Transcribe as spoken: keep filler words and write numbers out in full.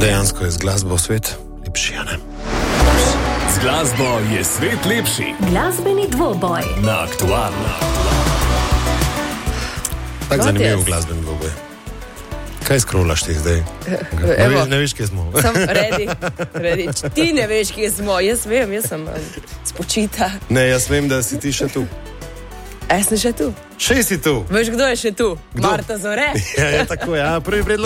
Dejansko je z glasbo svet lepši, a ne? Z glasbo je svet lepši. Glasbeni dvoboj Na Aktualno. Tako zanimiv glasbeni dvoboj. Kaj skrolaš ti zdaj? Ne, ve, ne veš, kje smo. Sem ready, ready. Ti ne veš, kje smo. Jaz vem, jaz sem um, spočita. Ne, jaz vem, da si ti še tu. A jaz sem še tu. Še si tu. Veš, kdo je še tu? Kdo? Marta Zore. Ja, je tako, ja. Prvi predlog.